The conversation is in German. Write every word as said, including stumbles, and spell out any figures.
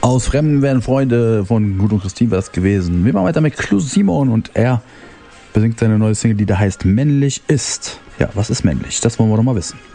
Aus Fremden werden Freunde von Gut und Christine war es gewesen. Wir machen weiter mit Clou Simon und er besingt seine neue Single, die da heißt Männlich ist. Ja, was ist männlich? Das wollen wir doch mal wissen.